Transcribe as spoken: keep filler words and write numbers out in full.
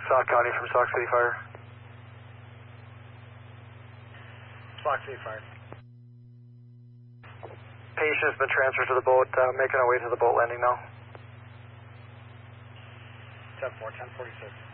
Sauk County from Sauk City Fire. Sauk City Fire. Patient's been transferred to the boat, uh, making our way to the boat landing now. ten four, ten forty-six.